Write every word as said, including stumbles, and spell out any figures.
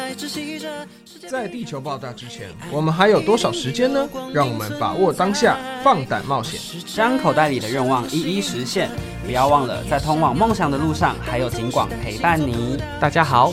在地球爆炸之前，我们还有多少时间呢？让我们把握当下，放胆冒险， 将口袋里的愿望一一实现。不要忘了，在通往梦想的路上，还有警广陪伴你。 大家好，